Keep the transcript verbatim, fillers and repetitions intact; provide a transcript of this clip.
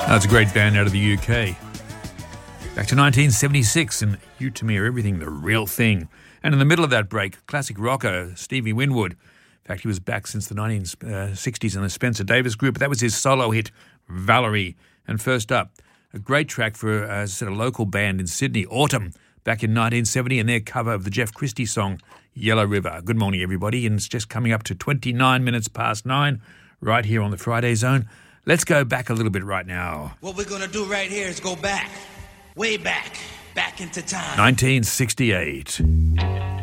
That's a great band out of the U K. Back to nineteen seventy-six and You To Me Are Everything, The Real Thing. And in the middle of that break, classic rocker Stevie Winwood. In fact, he was back since the nineteen sixties in the Spencer Davis Group. That was his solo hit, Valerie. And first up, a great track for, as I said, a local band in Sydney, Autumn, back in nineteen seventy, and their cover of the Jeff Christie song, Yellow River. Good morning, everybody. And it's just coming up to twenty-nine minutes past nine, right here on the Friday Zone. Let's go back a little bit right now. What we're going to do right here is go back, way back, back into time. nineteen sixty-eight.